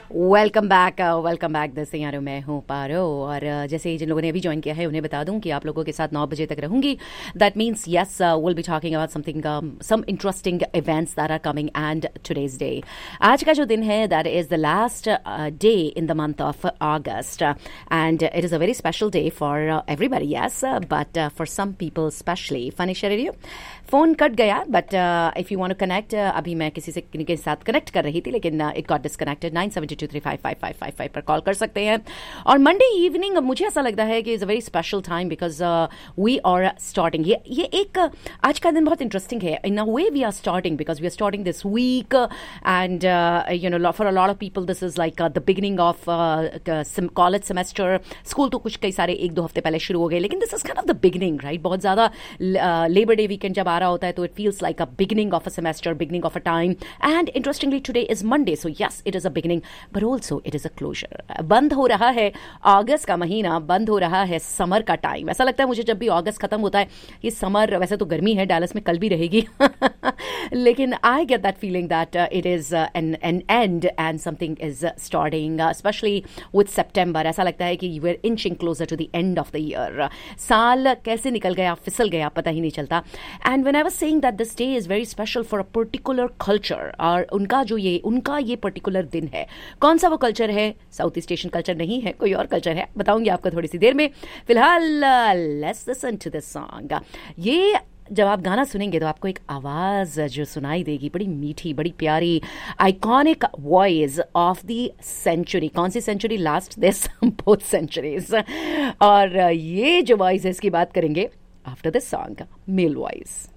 Welcome back दोस्तों यारो, मैं हूँ पारो। और जैसे ही जिन लोगों ने अभी ज्वाइन किया है उन्हें बता दूं कि आप लोगों के साथ 9 बजे तक रहूंगी। That means yes, will be talking about something, some interesting events that are coming and today's day. आज का जो दिन है that is the last day in the month of August and it is a very special day for everybody, yes, but for some people specially. Funny share, phone cut गया but if you want to connect, अभी मैं किसी से के साथ connect कर रही थी लेकिन इट गॉट डिस्कनेक्टेड। 9723555555 पर कॉल कर सकते हैं। और मंडे इवनिंग मुझे ऐसा लगता है कि is a very special time because we are starting, ये एक आज का दिन बहुत इंटरेस्टिंग है इन अ वे। We are starting because we are starting this week and you know for a lot of people this is like the beginning of college semester. School तो कुछ कई सारे 1-2 हफ्ते पहले शुरू हो गए, लेकिन this is kind of the beginning, right? बहुत ज़्यादा लेबर डे वीकेंड जब आ रहा होता है तो it feels like a beginning of a semester, beginning of a time. And interestingly today is Monday, so yes it is a beginning but also it is a closure. बंद हो रहा है अगस्त का महीना, बंद हो रहा है समर का टाइम। ऐसा लगता है मुझे जब भी अगस्त खत्म होता है, ये समर, वैसे तो गर्मी है डैलस में, कल भी रहेगी लेकिन I get that feeling that it is an and and something is starting, specially with सितंबर। ऐसा लगता है कि you are inching closer to the end of the year. साल कैसे निकल गया, फिसल गया, पता ही नहीं चलता। And when I was saying that this day is very special for a particular culture, और उनका ये पर्टिकुलर दिन है। कौन सा वो कल्चर है? साउथ ईस्ट एशियन कल्चर नहीं है, कोई और कल्चर है, बताऊंगी आपको थोड़ी सी देर में। फिलहाल let's listen to this song. ये जब आप गाना सुनेंगे तो आपको एक आवाज जो सुनाई देगी, बड़ी मीठी, बड़ी प्यारी, iconic voice of the century. कौन सी century? Last this both centuries. और ये जो वॉइस है इसकी बात करेंगे after this song, male voice.